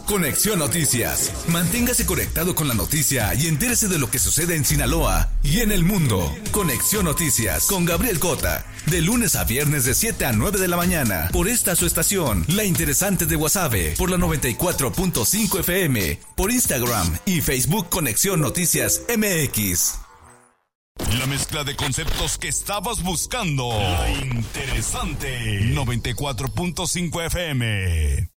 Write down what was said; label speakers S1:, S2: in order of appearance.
S1: Conexión Noticias. Manténgase conectado con la noticia y entérese de lo que sucede en Sinaloa y en el mundo. Conexión Noticias con Gabriel Cota. De lunes a viernes de 7 a 9 de la mañana. Por esta su estación, La Interesante de Guasave. Por la 94.5 FM. Por Instagram y Facebook Conexión Noticias MX.
S2: La mezcla de conceptos que estabas buscando. La Interesante. 94.5 FM.